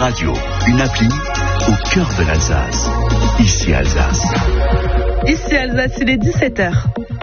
radio, une appli au cœur de l'Alsace. Ici Alsace. Ici Alsace, il est 17h.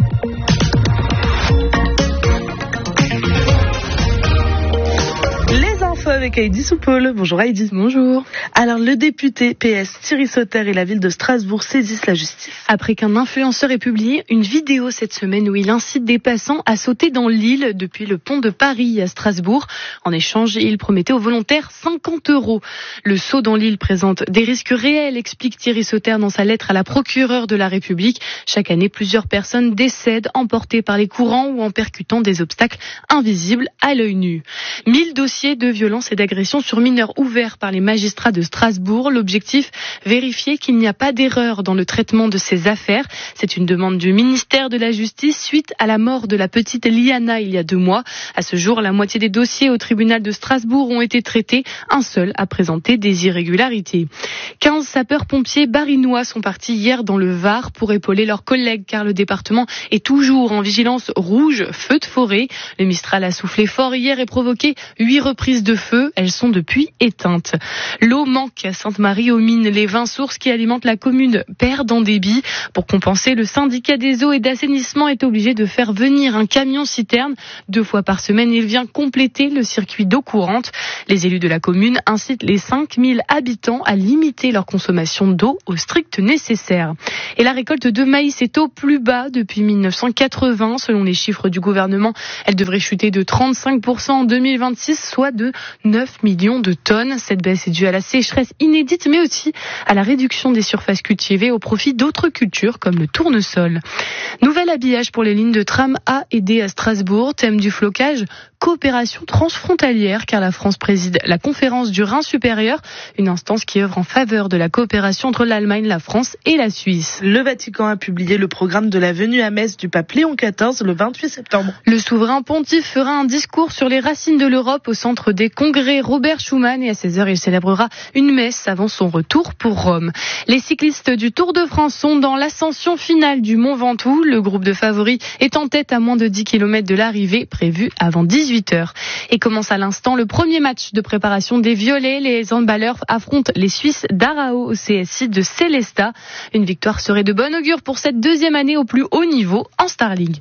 Les infos avec Heidi Soupaul. Bonjour Heidi. Bonjour. Alors le député PS Thierry Sauter et la ville de Strasbourg saisissent la justice. Après qu'un influenceur ait publié une vidéo cette semaine où il incite des passants à sauter dans l'île depuis le pont de Paris à Strasbourg. En échange, il promettait aux volontaires 50 €. Le saut dans l'île présente des risques réels, explique Thierry Sauter dans sa lettre à la procureure de la République. Chaque année, plusieurs personnes décèdent emportées par les courants ou en percutant des obstacles invisibles à l'œil nu. 1000 dossiers de violence et d'agression sur mineurs ouverts par les magistrats de Strasbourg. L'objectif, vérifier qu'il n'y a pas d'erreur dans le traitement de ces affaires. C'est une demande du ministère de la Justice suite à la mort de la petite Liana il y a 2 mois. À ce jour, la moitié des dossiers au tribunal de Strasbourg ont été traités. Un seul a présenté des irrégularités. 15 sapeurs-pompiers barinois sont partis hier dans le Var pour épauler leurs collègues car le département est toujours en vigilance rouge, feu de forêt. Le Mistral a soufflé fort hier et provoqué 8 reprises de feu. Elles sont depuis éteintes. L'eau manque à Sainte-Marie-aux-Mines. Les 20 sources qui alimentent la commune perdent en débit. Pour compenser, le syndicat des eaux et d'assainissement est obligé de faire venir un camion-citerne. 2 fois par semaine, il vient compléter le circuit d'eau courante. Les élus de la commune incitent les 5000 habitants à limiter leur consommation d'eau au strict nécessaire. Et la récolte de maïs est au plus bas depuis 1980. Selon les chiffres du gouvernement, elle devrait chuter de 35% en 2026, soit de 9 millions de tonnes. Cette baisse est due à la sécheresse inédite, mais aussi à la réduction des surfaces cultivées au profit d'autres cultures comme le tournesol. Nouvel habillage pour les lignes de tram A et D à Strasbourg. Thème du flocage, coopération transfrontalière, car la France préside la conférence du Rhin supérieur, une instance qui œuvre en faveur de la coopération entre l'Allemagne, la France et la Suisse. Le Vatican a publié le programme de la venue à Metz du pape Léon XIV le 28 septembre. Le souverain pontife fera un discours sur les racines de l'Europe au centre des congrès Robert Schuman et à 16h, il célébrera une messe avant son retour pour Rome. Les cyclistes du Tour de France sont dans l'ascension finale du Mont Ventoux. Le groupe de favoris est en tête à moins de 10 km de l'arrivée, prévue avant 18h. Et commence à l'instant le premier match de préparation des Violets. Les handballeurs affrontent les Suisses d'Arao au CSI de Célestat. Une victoire serait de bon augure pour cette 2e année au plus haut niveau en Star League.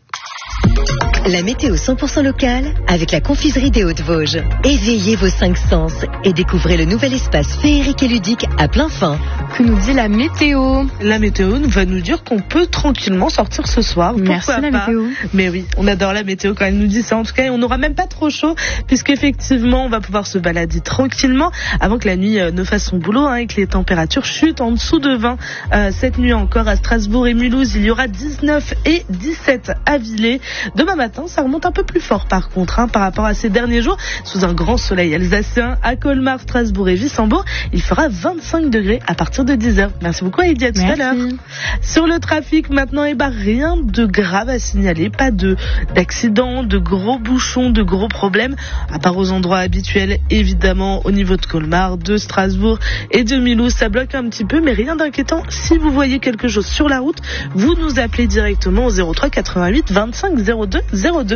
La météo 100% locale avec la confiserie des Hauts-de-Vosges. Éveillez vos 5 sens et découvrez le nouvel espace féerique et ludique à plein fin. Que nous dit la météo? La météo va nous dire qu'on peut tranquillement sortir ce soir. Merci la météo. Mais oui, on adore la météo quand elle nous dit ça. En tout cas, on n'aura même pas trop chaud puisqu'effectivement, on va pouvoir se balader tranquillement avant que la nuit ne fasse son boulot et que les températures chutent en dessous de 20. Cette nuit encore à Strasbourg et Mulhouse, il y aura 19 et 17 à Villers. Demain matin, ça remonte un peu plus fort par contre par rapport à ces derniers jours. Sous un grand soleil alsacien à Colmar, Strasbourg et Wissembourg, il fera 25 degrés à partir de 10h. Merci beaucoup Heidi, à tout à l'heure. Sur le trafic maintenant, rien de grave à signaler, pas d'accident, de gros bouchons, de gros problèmes, à part aux endroits habituels évidemment au niveau de Colmar, de Strasbourg et de Mulhouse. Ça bloque un petit peu mais rien d'inquiétant. Si vous voyez quelque chose sur la route, vous nous appelez directement au 03 88 25 02 02.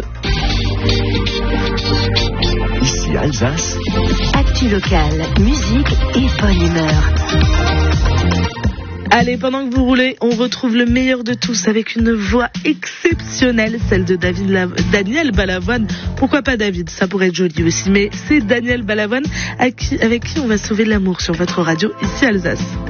Ici Alsace. Actu locale, musique et bonne humeur. Allez, pendant que vous roulez, on retrouve le meilleur de tous avec une voix exceptionnelle, celle de Daniel Balavoine. Pourquoi pas David, ça pourrait être joli aussi, mais c'est Daniel Balavoine avec qui on va sauver l'amour sur votre radio ici Alsace.